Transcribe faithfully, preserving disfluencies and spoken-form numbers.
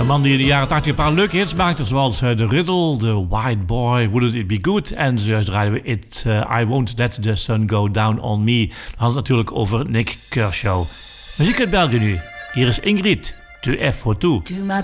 Een man die in de jaren tachtig een paar leuke hits maakte, zoals uh, The Riddle, The White Boy, Wouldn't It Be Good? En zojuist draaiden we It, uh, I Won't Let The Sun Go Down On Me. Dan had het natuurlijk over Nick Kershaw. Muziek uit België nu. Hier is Ingrid, Tu es foutu.